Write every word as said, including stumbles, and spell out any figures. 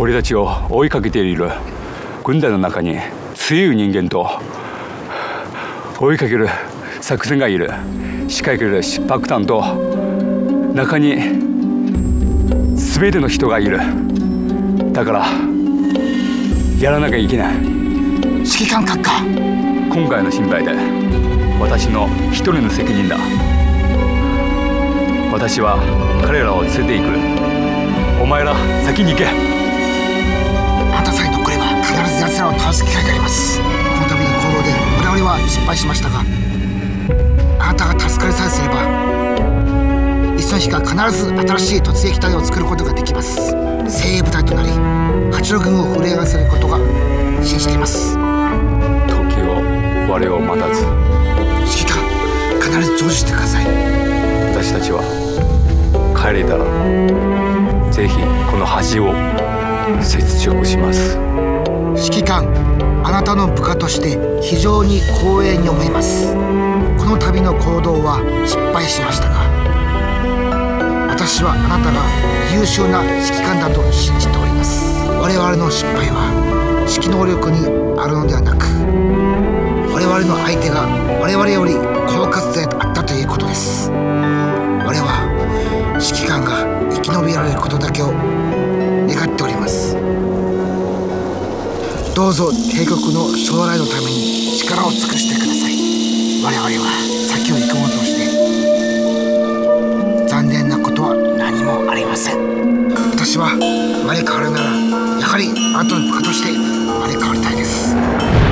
俺たちを追いかけている軍隊の中に強い人間と追いかける作戦がいる、仕掛ける爆弾と中に全ての人がいる。だからやらなきゃいけない。 指揮官閣下、 今回の心配で私の一人の責任だ。私は彼らを連れて行く。お前ら先に行け。 あなたさえ残れば必ず奴らを倒す機会があります。この度の行動で我々は失敗しましたが、あなたが助かりさえすればいつの日か必ず新しい突撃隊を作ることができます。精鋭部隊となり八路軍を震え上がらせることが信じています。 時を我を待たず、 指揮官、必ず成就してください。 私たちは帰れたらぜひこの橋を雪辱します。 指揮官、あなたの部下として非常に光栄に思います。この度の行動は失敗しましたが、私はあなたが優秀な指揮官だと信じております。我々の失敗は指揮能力にあるのではなく、我々の相手が我々より狡猾であったということです。我は指揮官が生き延びられることだけを願っております。どうぞ帝国の将来のために力を尽くしてください。我々は先を行く者として残念なことは何もありません。私は生まれ変わるならやはりあなたの部下として生まれ変わりたいです。